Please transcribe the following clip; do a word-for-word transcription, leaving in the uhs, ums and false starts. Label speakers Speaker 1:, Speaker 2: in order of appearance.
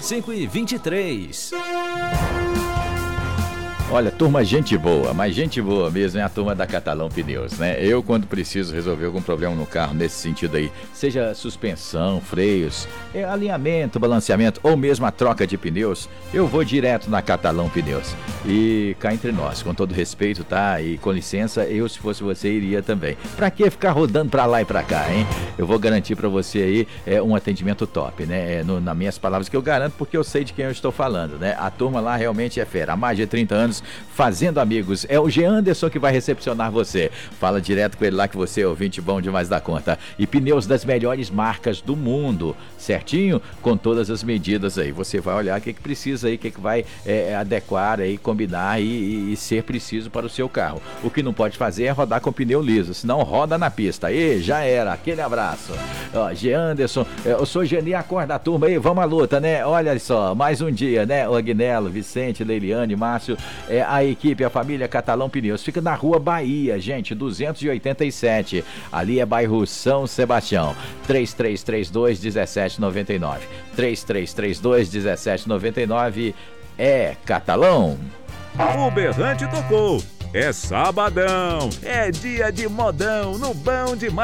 Speaker 1: cinco e vinte e três.
Speaker 2: Olha, turma, gente boa, mas gente boa mesmo é a turma da Catalão Pneus, né? Eu, quando preciso resolver algum problema no carro nesse sentido aí, seja suspensão, freios, é, alinhamento, balanceamento ou mesmo a troca de pneus, eu vou direto na Catalão Pneus. E cá entre nós, com todo respeito, tá? E com licença, eu, se fosse você, iria também. Pra que ficar rodando pra lá e pra cá, hein? Eu vou garantir pra você aí é, um atendimento top, né? É, no, nas minhas palavras que eu garanto, porque eu sei de quem eu estou falando, né? A turma lá realmente é fera. Há mais de trinta anos fazendo amigos. É o G. Anderson que vai recepcionar você. Fala direto com ele lá que você é ouvinte bom demais da conta. E pneus das melhores marcas do mundo, certinho? Com todas as medidas aí. Você vai olhar o que, que precisa aí, o que, que vai é, adequar aí, combinar e, e, e ser preciso para o seu carro. O que não pode fazer é rodar com pneu liso, senão roda na pista. E já era. Aquele abraço. Ó, G. Anderson, eu sou Geni, acorda a turma aí, vamos à luta, né? Olha só, mais um dia, né? O Agnello, Vicente, Leiliane, Márcio, é, a equipe, a família Catalão Pneus, fica na Rua Bahia, gente, duzentos e oitenta e sete, ali é bairro São Sebastião. Três três três dois, um sete nove nove, três três três dois, um sete nove nove, é Catalão.
Speaker 3: O berrante tocou, é sabadão, é dia de modão no Bom Demais.